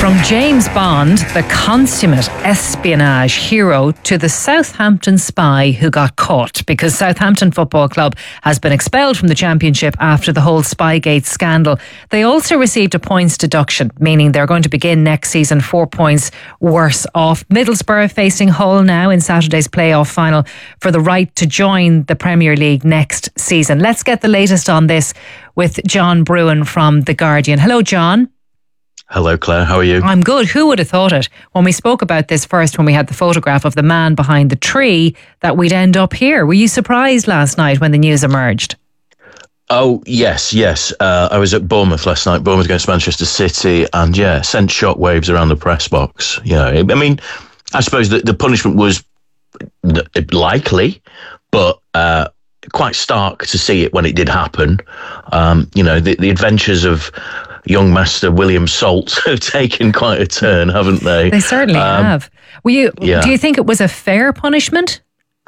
From James Bond, the consummate espionage hero, to the Southampton spy who got caught because Southampton Football Club has been expelled from the Championship after the whole Spygate scandal. They also received a points deduction, meaning they're going to begin next season 4 points worse off. Middlesbrough facing Hull now in Saturday's playoff final for the right to join the Premier League next season. Let's get the latest on this with John Brewin from The Guardian. Hello, John. Hello, Claire. How are you? I'm good. Who would have thought it when we spoke about this first, when we had the photograph of the man behind the tree, that we'd end up here? Were you surprised last night when the news emerged? Oh, yes. I was at Bournemouth last night, Bournemouth against Manchester City, and sent shockwaves around the press box. I mean, I suppose that the punishment was likely, but quite stark to see it when it did happen. The adventures of young master William Salt have taken quite a turn, haven't they? They certainly have. Do you think it was a fair punishment?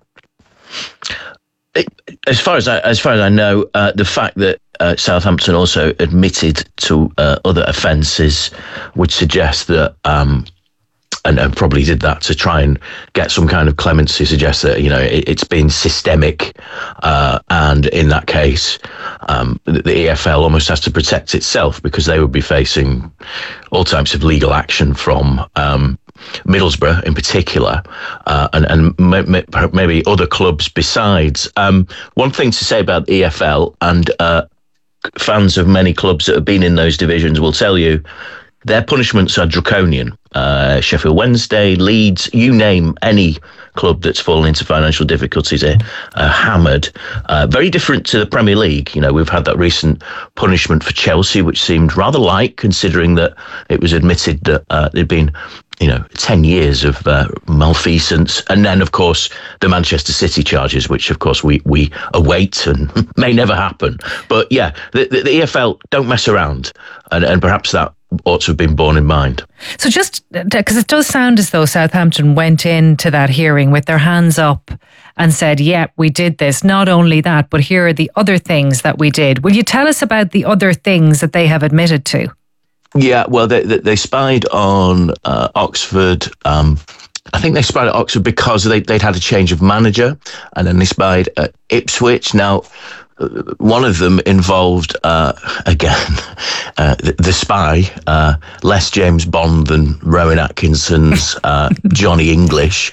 As far as I know, the fact that Southampton also admitted to other offences would suggest that, and probably did that to try and get some kind of clemency, suggests that it's been systemic, and in that case, the EFL almost has to protect itself because they would be facing all types of legal action from Middlesbrough in particular, and maybe other clubs besides. One thing to say about the EFL, and fans of many clubs that have been in those divisions will tell you, their punishments are draconian. Sheffield Wednesday, Leeds, you name any club that's fallen into financial difficulties are hammered. Very different to the Premier League. We've had that recent punishment for Chelsea, which seemed rather light, considering that it was admitted that there'd been 10 years of malfeasance. And then, of course, the Manchester City charges, which, of course, we await and may never happen. But, the EFL don't mess around. And perhaps that ought to have been borne in mind. So just because it does sound as though Southampton went into that hearing with their hands up and said, we did this. Not only that, but here are the other things that we did. Will you tell us about the other things that they have admitted to? Yeah, well, they spied on Oxford. I think they spied at Oxford because they'd had a change of manager, and then they spied at Ipswich. Now, one of them involved, the spy, less James Bond than Rowan Atkinson's Johnny English,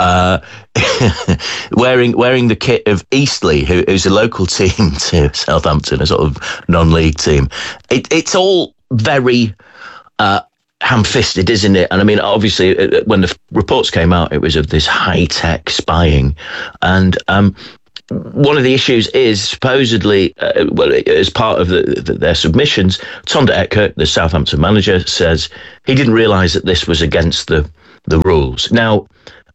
wearing the kit of Eastleigh, who's a local team to Southampton, a sort of non-league team. It's all very ham-fisted, isn't it? And I mean, obviously, when the reports came out, it was of this high-tech spying. And one of the issues is supposedly, as part of their submissions, Tonda Eckert, the Southampton manager, says he didn't realise that this was against the rules. Now,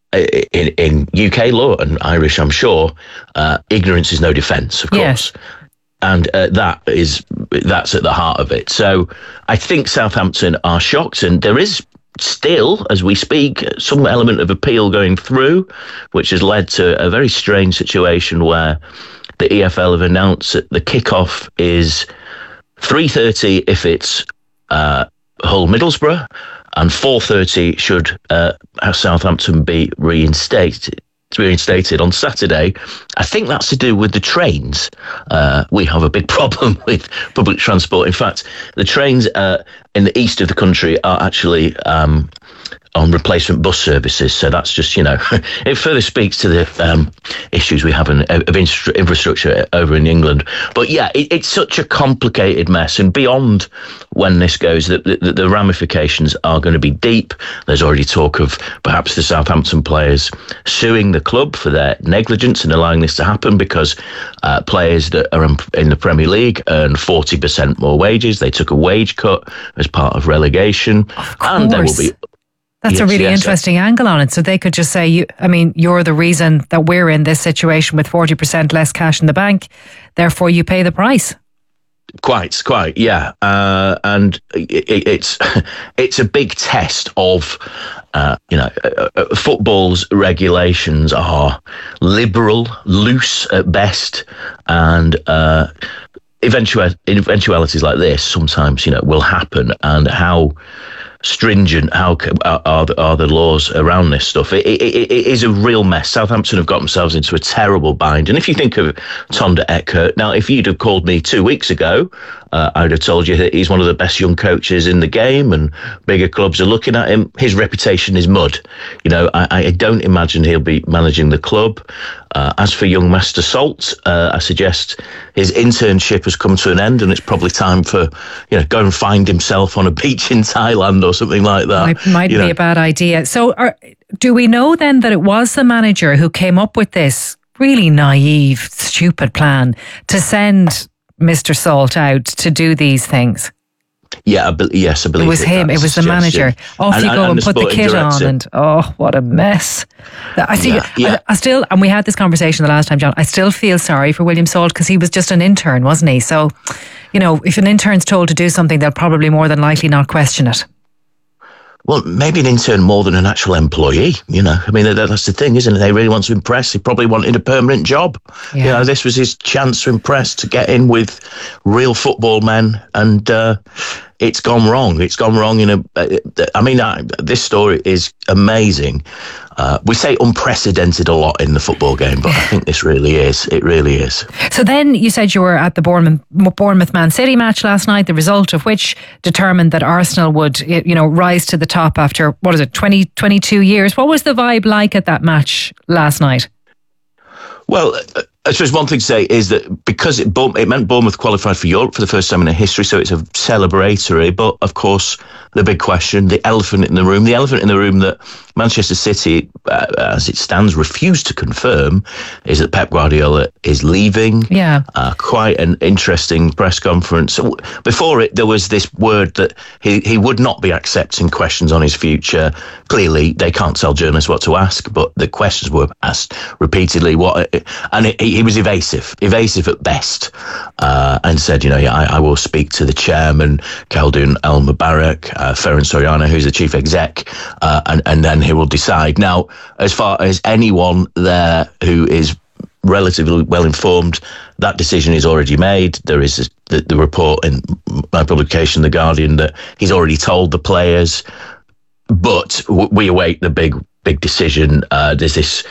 in UK law and Irish, I'm sure, ignorance is no defence, of course. Yes. And that's at the heart of it. So I think Southampton are shocked, and there is still, as we speak, some element of appeal going through, which has led to a very strange situation where the EFL have announced that the kickoff is 3:30 if it's Hull Middlesbrough, and 4:30 should Southampton be reinstated on Saturday. I think that's to do with the trains. We have a big problem with public transport. In fact, the trains in the east of the country are actually on replacement bus services. So that's just, it further speaks to the issues we have of infrastructure over in England. But it's such a complicated mess. And beyond when this goes, the ramifications are going to be deep. There's already talk of perhaps the Southampton players suing the club for their negligence in allowing this to happen, because players that are in the Premier League earn 40% more wages. They took a wage cut as part of relegation. Of course. And there will be... That's a really interesting angle on it. So they could just say, you're the reason that we're in this situation with 40% less cash in the bank. Therefore, you pay the price. Quite, yeah. And it's a big test of, football's regulations are liberal, loose at best, and eventualities like this sometimes, will happen, and how stringent are the laws around this stuff. It is a real mess. Southampton have got themselves into a terrible bind. And if you think of Tom de Eckert, now, if you'd have called me 2 weeks ago, I'd have told you that he's one of the best young coaches in the game, and bigger clubs are looking at him. His reputation is mud. I don't imagine he'll be managing the club. As for young Master Salt, I suggest his internship has come to an end, and it's probably time for go and find himself on a beach in Thailand or something like that. Might be a bad idea. So, do we know then that it was the manager who came up with this really naive, stupid plan to send Mr. Salt out to do these things? Yeah, I believe it was him. It was the manager. Off you go and put the kit on, and what a mess! I see. Yeah. I still, and we had this conversation the last time, John. I still feel sorry for William Salt because he was just an intern, wasn't he? So, if an intern's told to do something, they'll probably more than likely not question it. Well, maybe an intern more than an actual employee, I mean, that's the thing, isn't it? They really want to impress. He probably wanted a permanent job. Yeah. This was his chance to impress, to get in with real football men, and it's gone wrong. It's gone wrong this story is amazing. We say unprecedented a lot in the football game, but I think this really is. It really is. So then you said you were at the Bournemouth Man City match last night, the result of which determined that Arsenal would, rise to the top after, 22 years. What was the vibe like at that match last night? Well, I suppose one thing to say is that because it meant Bournemouth qualified for Europe for the first time in their history, so it's a celebratory. But of course, the big question, the elephant in the room that Manchester City, as it stands, refused to confirm, is that Pep Guardiola is leaving. Yeah. Quite an interesting press conference. Before it, there was this word that he would not be accepting questions on his future. Clearly, they can't tell journalists what to ask, but the questions were asked repeatedly. He was evasive at best, and said, I will speak to the chairman, Khaldoon Al-Mubarak, Ferran Soriano, who's the chief exec, and then he will decide. Now, as far as anyone there who is relatively well informed, that decision is already made. There is the report in my publication, The Guardian, that he's already told the players, but we await the big decision. There's this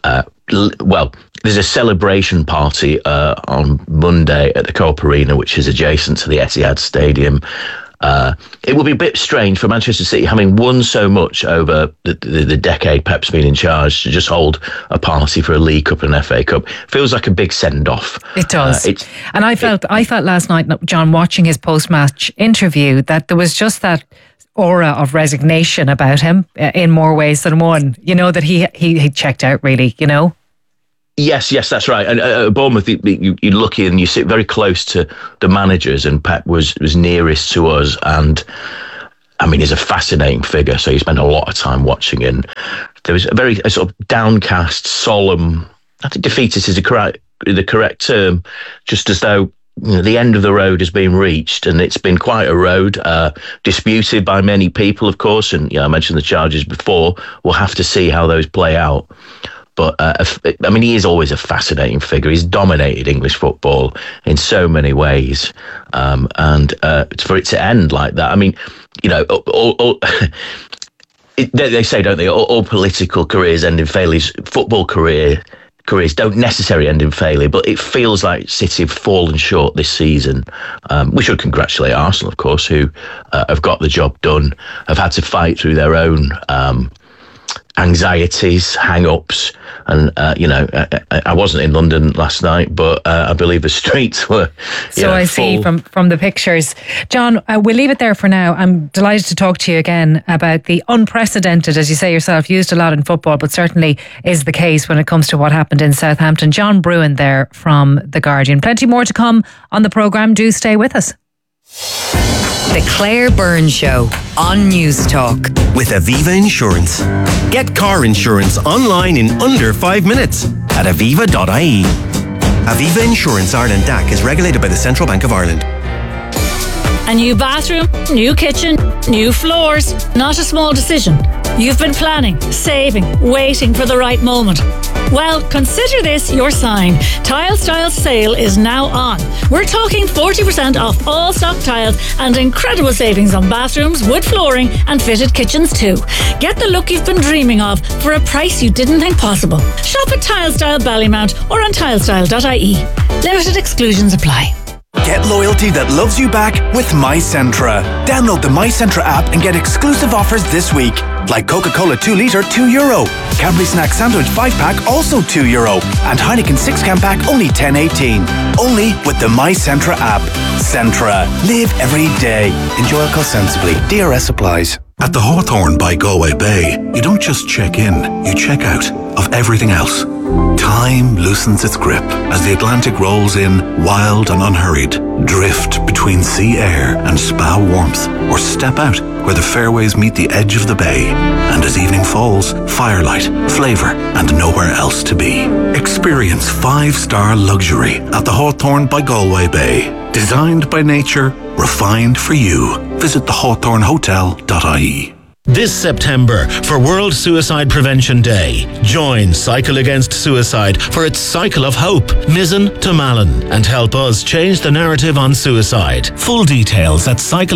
there's a celebration party on Monday at the Co-op Arena, which is adjacent to the Etihad Stadium. It would be a bit strange for Manchester City, having won so much over the decade Pep's been in charge, to just hold a party for a League Cup and FA Cup. Feels like a big send-off. It does. And I felt last night, John, watching his post-match interview, that there was just that aura of resignation about him in more ways than one. That he checked out, really, Yes, that's right. And at Bournemouth, you're lucky and you sit very close to the managers, and Pep was nearest to us. And I mean, he's a fascinating figure. So you spent a lot of time watching him. There was a sort of downcast, solemn, I think defeatist is the correct term, just as though the end of the road has been reached, and it's been quite a road, disputed by many people, of course. And I mentioned the charges before. We'll have to see how those play out. But, he is always a fascinating figure. He's dominated English football in so many ways. And for it to end like that, they say, don't they, all political careers end in failures. Football careers don't necessarily end in failure, but it feels like City have fallen short this season. We should congratulate Arsenal, of course, who have got the job done, have had to fight through their own anxieties, hang-ups, and I wasn't in London last night, but I believe the streets were so I see from the pictures. John, we'll leave it there for now. I'm delighted to talk to you again about the unprecedented, as you say yourself, used a lot in football, but certainly is the case when it comes to what happened in Southampton. John Brewin there from The Guardian. Plenty more to come on the programme. Do stay with us. The Claire Byrne Show on News Talk. With Aviva Insurance. Get car insurance online in under 5 minutes at aviva.ie. Aviva Insurance Ireland DAC is regulated by the Central Bank of Ireland. A new bathroom, new kitchen, new floors. Not a small decision. You've been planning, saving, waiting for the right moment. Well, consider this your sign. Tile Styles sale is now on. We're talking 40% off all stock tiles and incredible savings on bathrooms, wood flooring and fitted kitchens too. Get the look you've been dreaming of for a price you didn't think possible. Shop at Tile Style Ballymount or on tilestyle.ie. Limited exclusions apply. Get loyalty that loves you back with MyCentra. Download the MyCentra app and get exclusive offers this week. Like Coca-Cola 2 litre, €2. Cadbury Snack Sandwich 5-pack, also €2. And Heineken 6-can pack, only $10.18. Only with the MyCentra app. Centra. Live every day. Enjoy alcohol sensibly. DRS applies. At the Hawthorne by Galway Bay, you don't just check in, you check out of everything else. Time loosens its grip as the Atlantic rolls in, wild and unhurried. Drift between sea air and spa warmth, or step out where the fairways meet the edge of the bay. And as evening falls, firelight, flavour, and nowhere else to be. Experience 5-star luxury at the Hawthorne by Galway Bay. Designed by nature, refined for you. Visit thehawthornehotel.ie. This September, for World Suicide Prevention Day, join Cycle Against Suicide for its Cycle of Hope, Mizzen to Malin, and help us change the narrative on suicide. Full details at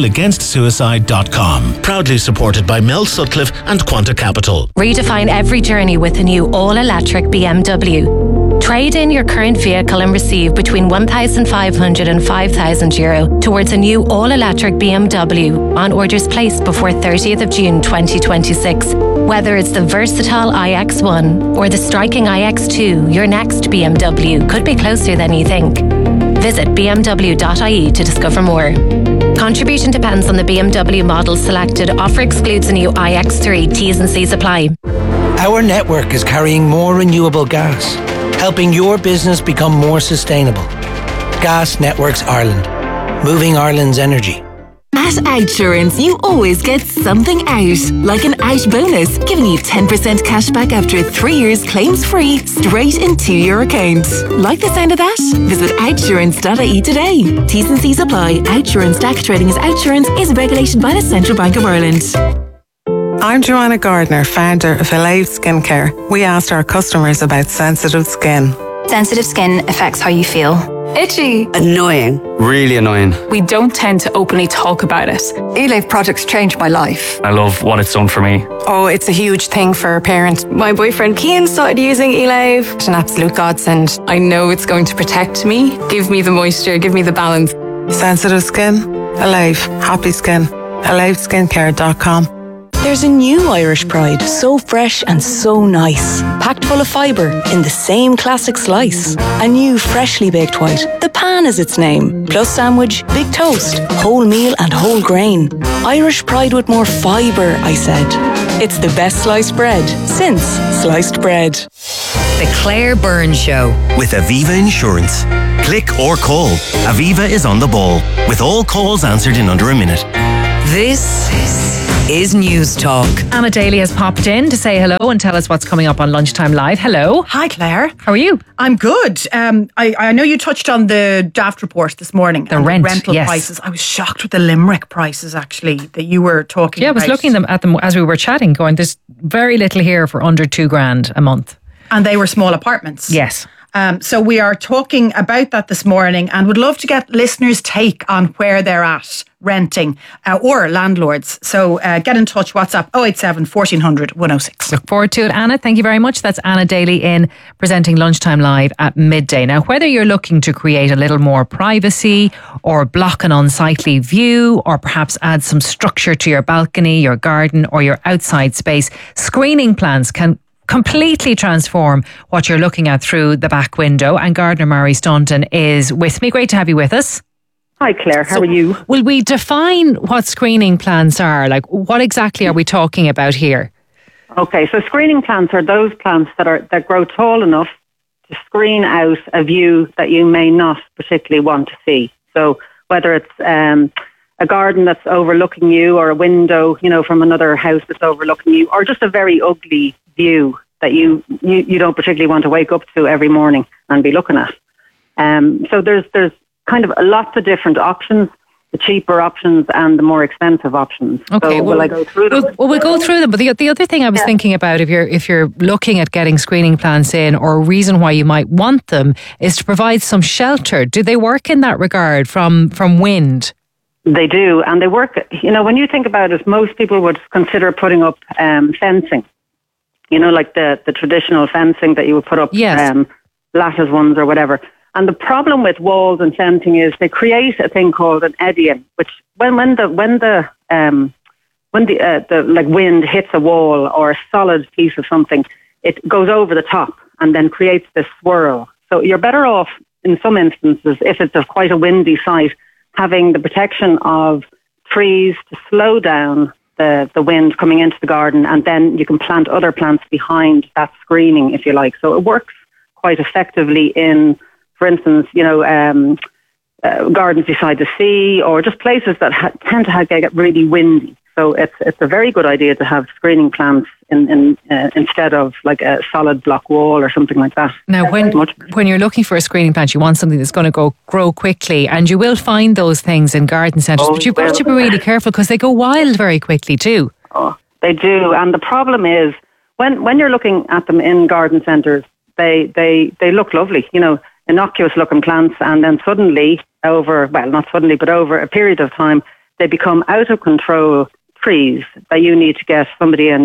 cycleagainstsuicide.com. Proudly supported by Mel Sutcliffe and Quanta Capital. Redefine every journey with a new all-electric BMW. Trade in your current vehicle and receive between €1,500 and €5,000 towards a new all-electric BMW on orders placed before 30th of June 2026. Whether it's the versatile iX1 or the striking iX2, your next BMW could be closer than you think. Visit bmw.ie to discover more. Contribution depends on the BMW model selected. Offer excludes the new iX3. T's and C's apply. Our network is carrying more renewable gas, helping your business become more sustainable. Gas Networks Ireland, moving Ireland's energy. At Outsurance, you always get something out, like an out bonus, giving you 10% cash back after 3 years claims-free, straight into your account. Like the sound of that? Visit outsurance.ie today. T's and C's apply. Outsurance DAC trading as Outsurance is regulated by the Central Bank of Ireland. I'm Joanna Gardner, founder of Alive Skincare. We asked our customers about sensitive skin. Sensitive skin affects how you feel. Itchy. Annoying. Really annoying. We don't tend to openly talk about it. Alive products changed my life. I love what it's done for me. Oh, it's a huge thing for parents. My boyfriend Cian started using Alive. It's an absolute godsend. I know it's going to protect me, give me the moisture, give me the balance. Sensitive skin, Alive. Happy skin. AliveSkincare.com. There's a new Irish Pride, so fresh and so nice. Packed full of fibre in the same classic slice. A new freshly baked white, the pan is its name. Plus sandwich, big toast, whole meal and whole grain. Irish Pride with more fibre, I said. It's the best sliced bread since sliced bread. The Claire Byrne Show. With Aviva Insurance. Click or call. Aviva is on the ball, with all calls answered in under a minute. This is News Talk. Anna Daly has popped in to say hello and tell us what's coming up on Lunchtime Live. Hello. Hi, Claire. How are you? I'm good. I know you touched on the draft report this morning. The rental yes. prices. I was shocked with the Limerick prices, actually, that you were talking about. Yeah, I was looking at them as we were chatting, going, there's very little here for under $2,000 a month. And they were small apartments. Yes. So we are talking about that this morning and would love to get listeners' take on where they're at renting or landlords. So get in touch. WhatsApp 087 1400 106. Look forward to it, Anna. Thank you very much. That's Anna Daly in presenting Lunchtime Live at midday. Now, whether you're looking to create a little more privacy or block an unsightly view or perhaps add some structure to your balcony, your garden or your outside space, screening plans can completely transform what you're looking at through the back window. And Gardener Mary Staunton is with me. Great to have you with us. Hi Claire, how are you? Will we define what screening plans are? Like, what exactly are we talking about here? Okay, so screening plants are those plants that grow tall enough to screen out a view that you may not particularly want to see. So whether it's a garden that's overlooking you or a window, from another house that's overlooking you, or just a very ugly view that you don't particularly want to wake up to every morning and be looking at. So there's kind of lots of different options. the cheaper options and the more expensive options. Okay, so will I go through them? We'll go through them. But the other thing I was thinking about, if you're looking at getting screening plants in, or a reason why you might want them, is to provide some shelter. Do they work in that regard from wind? They do, and they work. When you think about it, most people would consider putting up fencing. Like the traditional fencing that you would put up, lattice ones or whatever. And the problem with walls and fencing is they create a thing called an eddying, which when the wind hits a wall or a solid piece of something, it goes over the top and then creates this swirl. So you're better off in some instances, if it's quite a windy site, having the protection of trees to slow down the wind coming into the garden, and then you can plant other plants behind that screening, if you like. So it works quite effectively in, for instance, gardens beside the sea, or just places that tend to get really windy. So it's a very good idea to have screening plants instead of like a solid block wall or something like that. Now, when you're looking for a screening plant, you want something that's going to grow quickly, and you will find those things in garden centres, but you've got to be really careful because they go wild very quickly too. Oh, they do, and the problem is when you're looking at them in garden centres, they look lovely, innocuous looking plants, and then suddenly over a period of time, they become out of control trees that you need to get somebody in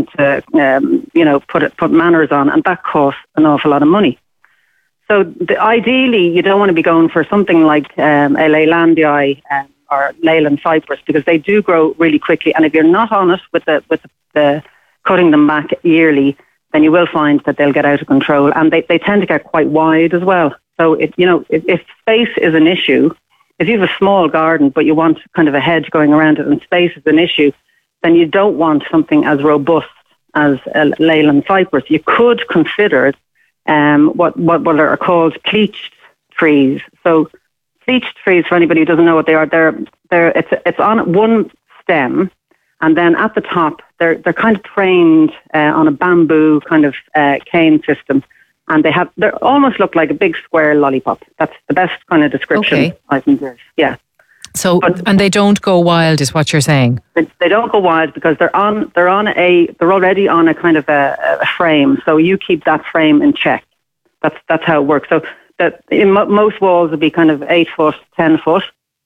to, put manners on, and that costs an awful lot of money. So ideally, you don't want to be going for something like a Leylandii or Leyland cypress, because they do grow really quickly, and if you're not on it with the cutting them back yearly, then you will find that they'll get out of control, and they tend to get quite wide as well. So if space is an issue, if you have a small garden but you want kind of a hedge going around it and space is an issue, then you don't want something as robust as a Leyland cypress. You could consider what are called pleached trees. So pleached trees, for anybody who doesn't know what they are, it's on one stem, and then at the top they're kind of trained on a bamboo kind of cane system, and they almost look like a big square lollipop. That's the best kind of description I can give. Yeah. So, and they don't go wild, is what you're saying? They don't go wild because they're already on a kind of a frame. So you keep that frame in check. That's how it works. So that most walls would be kind of 8 foot, 10 foot,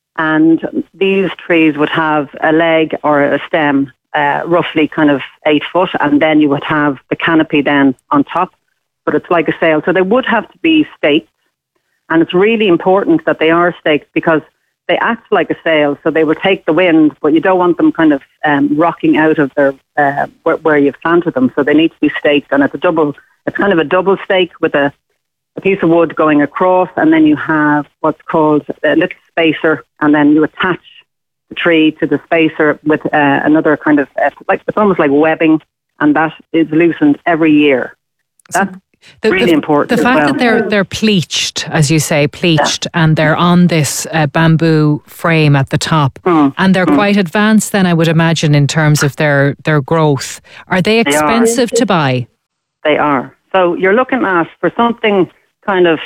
and these trees would have a leg or a stem, roughly kind of 8 foot, and then you would have the canopy then on top. But it's like a sail. So they would have to be staked, and it's really important that they are staked because they act like a sail, so they will take the wind, but you don't want them kind of rocking out of their where you've planted them. So they need to be staked, and it's kind of a double stake with a piece of wood going across, and then you have what's called a little spacer, and then you attach the tree to the spacer with another kind of it's almost like webbing, and that is loosened every year. That's really important. The fact that they're pleached, as you say, and they're on this bamboo frame at the top, and they're quite advanced then, I would imagine, in terms of their growth. Are they expensive to buy? They are. So you're looking at, for something kind of,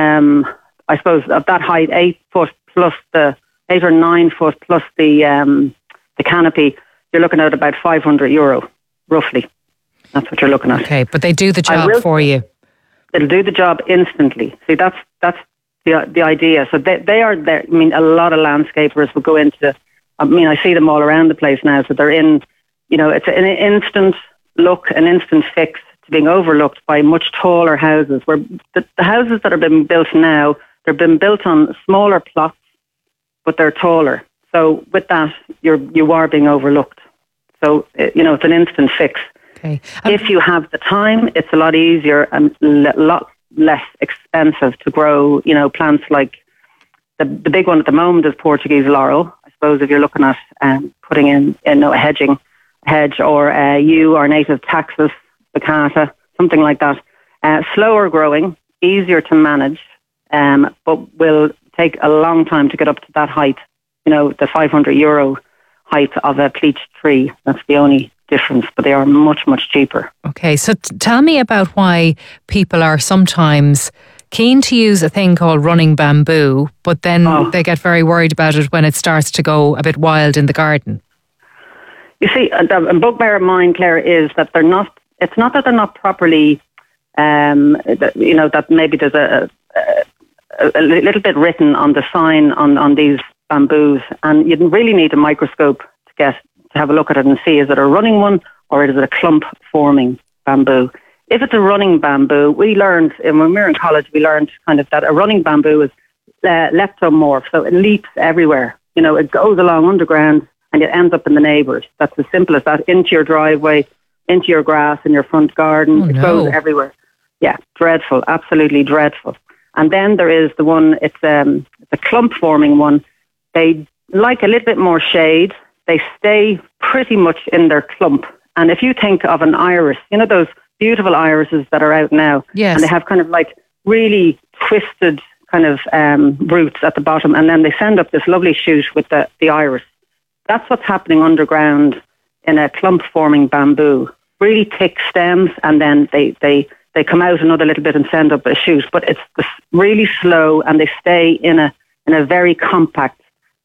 I suppose, of that height, 8 foot plus the 8 or 9 foot plus the canopy, you're looking at about €500, roughly. That's what you're looking at. Okay, but they do the job for you. It'll do the job instantly. See, that's the idea. So they are there. I mean, a lot of landscapers will go into. I mean, I see them all around the place now. So they're in. It's an instant look, an instant fix to being overlooked by much taller houses. Where the houses that are being built now, they're being built on smaller plots, but they're taller. So with that, you are being overlooked. So it's an instant fix. Okay. If you have the time, it's a lot easier and a lot less expensive to grow, plants like the big one at the moment is Portuguese laurel. I suppose if you're looking at putting in a hedge or yew or native taxus, baccata, something like that. Slower growing, easier to manage, but will take a long time to get up to that height, the €500 height of a pleached tree. That's the only difference, but they are much, much cheaper. Okay, so tell me about why people are sometimes keen to use a thing called running bamboo, but then they get very worried about it when it starts to go a bit wild in the garden. You see, a bugbear of mine, Claire, is that they're not. It's not that they're not properly. That maybe there's a little bit written on the sign on these bamboos, and you really need a microscope to have a look at it and see, is it a running one or is it a clump forming bamboo? If it's a running bamboo, we learned when we were in college, we learned kind of that a running bamboo is leptomorph, so it leaps everywhere. It goes along underground and it ends up in the neighbours. That's as simple as that. Into your driveway, into your grass in your front garden. It goes everywhere. Yeah, dreadful, absolutely dreadful. And then there is the one, it's a clump forming one. They like a little bit more shade. They stay pretty much in their clump. And if you think of an iris, those beautiful irises that are out now, yes, and they have kind of like really twisted kind of roots at the bottom, and then they send up this lovely shoot with the iris. That's what's happening underground in a clump forming bamboo. Really thick stems, and then they come out another little bit and send up a shoot. But it's really slow, and they stay in a very compact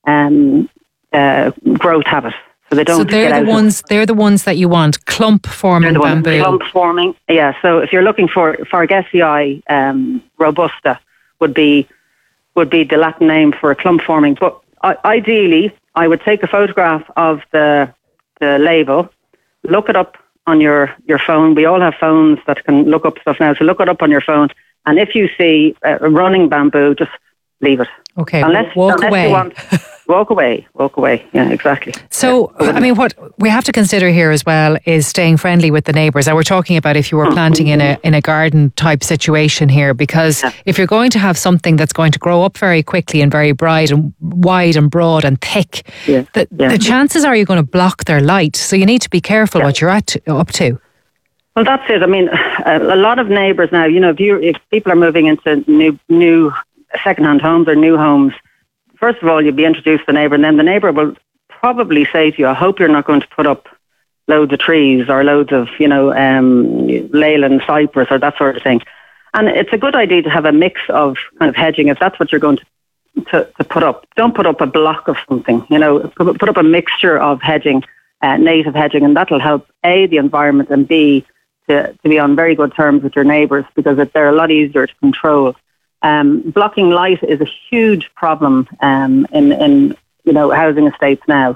growth habit. So they don't. So they're the ones that you want, clump forming bamboo. Clump forming, yeah. So if you're looking for Fargesii robusta, would be the Latin name for a clump forming. But ideally, I would take a photograph of the label, look it up on your phone. We all have phones that can look up stuff now. So look it up on your phone, and if you see a running bamboo, just leave it. Okay, walk away. Walk away. Yeah, exactly. So, I mean, what we have to consider here as well is staying friendly with the neighbours. We're talking about if you were planting in a garden type situation here, because if you're going to have something that's going to grow up very quickly and very bright and wide and broad and thick, the chances are you're going to block their light. So you need to be careful what you're up to. Well, that's it. I mean, a lot of neighbours now, if people are moving into new second-hand homes or new homes, first of all, you'll be introduced to the neighbour, and then the neighbour will probably say to you, I hope you're not going to put up loads of trees or loads of, Leyland cypress or that sort of thing. And it's a good idea to have a mix of kind of hedging if that's what you're going to put up. Don't put up a block of something, put up a mixture of hedging, native hedging, and that'll help A, the environment, and B, to be on very good terms with your neighbours, because they're a lot easier to control. Blocking light is a huge problem in housing estates now.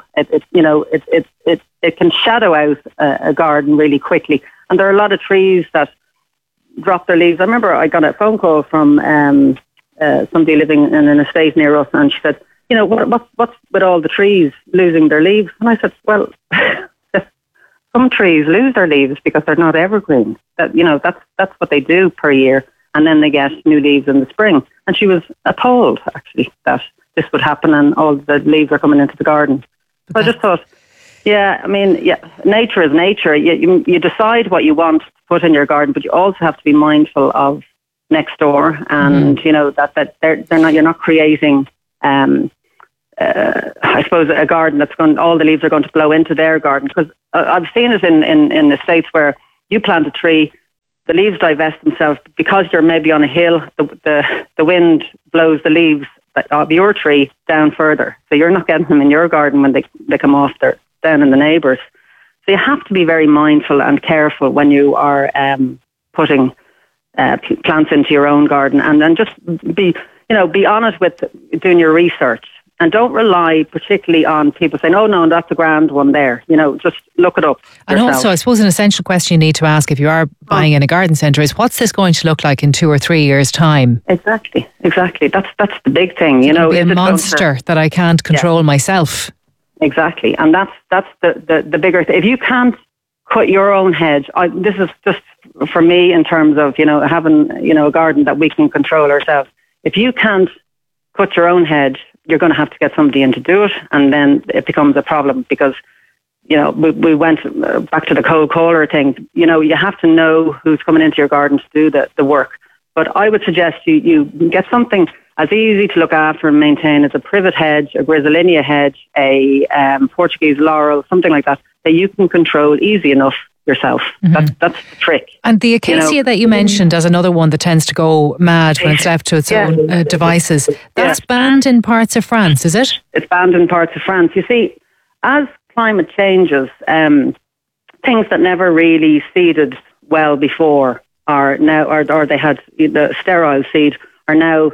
It can shadow out a garden really quickly, and there are a lot of trees that drop their leaves. I remember I got a phone call from somebody living in an estate near us, and she said, what's with all the trees losing their leaves? And I said, well, some trees lose their leaves because they're not evergreen. That's what they do per year. And then they get new leaves in the spring. And she was appalled, actually, that this would happen and all the leaves are coming into the garden. So I just thought, nature is nature. You decide what you want to put in your garden, but you also have to be mindful of next door, and that you're not creating, I suppose, a garden that's all the leaves are going to blow into their garden. Because I've seen it in the States where you plant a tree, the leaves divest themselves because you're maybe on a hill. The wind blows the leaves of your tree down further, so you're not getting them in your garden when they come off there down in the neighbours. So you have to be very mindful and careful when you are putting plants into your own garden, and then just be honest with doing your research. And don't rely particularly on people saying, oh, no, that's a grand one there. Just look it up yourself. And also, I suppose an essential question you need to ask if you are buying in a garden centre is, what's this going to look like in 2 or 3 years' time? Exactly. That's the big thing. It'll be a monster that I can't control myself. Exactly. And that's the bigger thing. If you can't cut your own hedge, this is just for me in terms of, having, a garden that we can control ourselves. If you can't cut your own hedge, you're going to have to get somebody in to do it, and then it becomes a problem because, we went back to the cold caller thing. You have to know who's coming into your garden to do the work. But I would suggest you get something as easy to look after and maintain as a privet hedge, a Griselinia hedge, a Portuguese laurel, something like that. that you can control easy enough yourself. That's the trick. And the acacia that you mentioned as another one that tends to go mad when it's left to its own devices, that's banned in parts of France, is it? It's banned in parts of France. You see, as climate changes, things that never really seeded well before are now, or they had the sterile seed, are now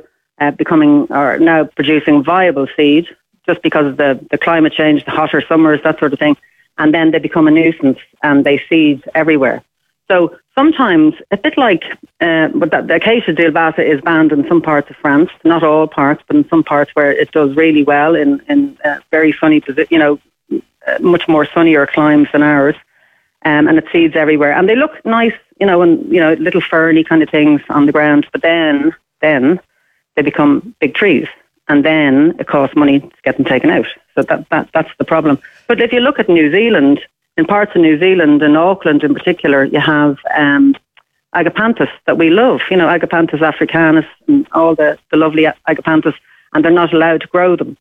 producing viable seed, just because of the climate change, the hotter summers, that sort of thing. And then they become a nuisance and they seed everywhere. So sometimes, a bit like, but the Acacia dealbata is banned in some parts of France, not all parts, but in some parts where it does really well in very sunny, much more sunnier climes than ours. And it seeds everywhere. And they look nice, and, little ferny kind of things on the ground. But then they become big trees. And then it costs money to get them taken out. So that's the problem. But if you look at New Zealand, in parts of New Zealand, in Auckland in particular, you have agapanthus that we love. Agapanthus africanus and all the lovely agapanthus, and they're not allowed to grow them.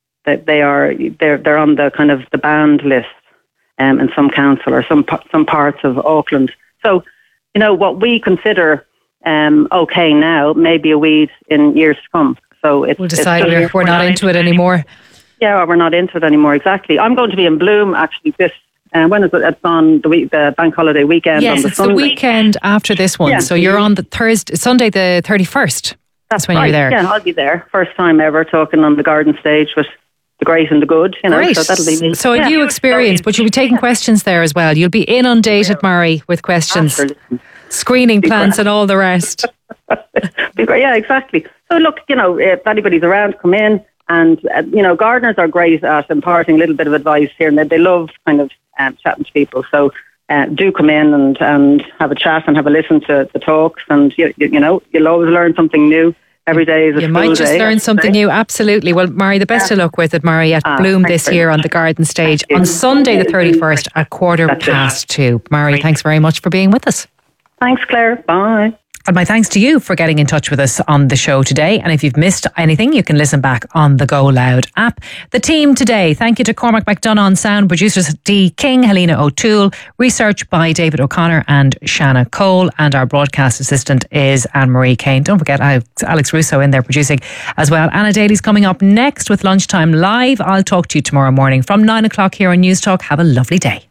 They're on the kind of the banned list in some council or some parts of Auckland. So, what we consider okay now may be a weed in years to come. So we'll decide we're not into it anymore. Yeah, we're not into it anymore. Exactly. I'm going to be in Bloom actually this. When is it? It's on the bank holiday weekend. Yes, on the it's Sunday. the weekend after this one. Yeah. So you're on the Sunday the 31st. That's when you're there. Yeah, I'll be there. First time ever talking on the garden stage with the great and the good. Great. So that'll be me. So a new experience, but you'll be taking questions there as well. You'll be inundated, Murray, with questions, screening plants, and all the rest. Yeah, exactly. So look, if anybody's around, come in. And, gardeners are great at imparting a little bit of advice here and there. They love kind of chatting to people. So do come in and have a chat and have a listen to the talks. And, you'll always learn something new. Every day is a You might just learn something new. Absolutely. Well, Murray, the best of luck with it, Murray, at Bloom this year on the garden stage on Sunday the 31st at 2:15. Murray, thanks very much for being with us. Thanks, Claire. Bye. And my thanks to you for getting in touch with us on the show today. And if you've missed anything, you can listen back on the Go Loud app. The team today, thank you to Cormac McDonough on sound, producers Dee King, Helena O'Toole, research by David O'Connor and Shanna Cole, and our broadcast assistant is Anne-Marie Kane. Don't forget Alex Russo in there producing as well. Anna Daly's coming up next with Lunchtime Live. I'll talk to you tomorrow morning from 9 o'clock here on News Talk. Have a lovely day.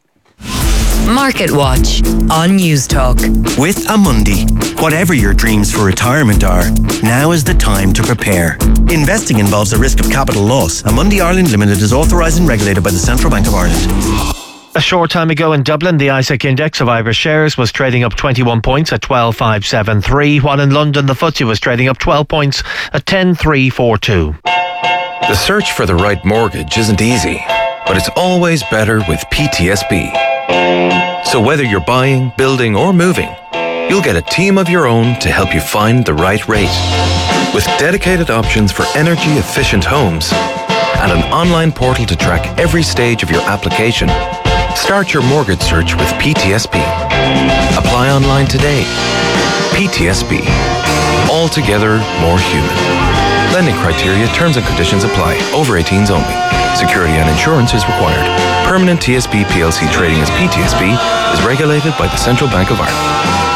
Market Watch on News Talk. With Amundi, whatever your dreams for retirement are, now is the time to prepare. Investing involves a risk of capital loss. Amundi Ireland Limited is authorised and regulated by the Central Bank of Ireland. A short time ago in Dublin, the ISIC index of Irish shares was trading up 21 points at 12,573, while in London the FTSE was trading up 12 points at 10,342. The search for the right mortgage isn't easy, but it's always better with PTSB. So whether you're buying, building or moving, you'll get a team of your own to help you find the right rate. With dedicated options for energy-efficient homes and an online portal to track every stage of your application, start your mortgage search with PTSB. Apply online today. PTSB. Altogether more human. Lending criteria, terms and conditions apply. Over 18s only. Security and insurance is required. Permanent TSB PLC trading as PTSB is regulated by the Central Bank of Ireland.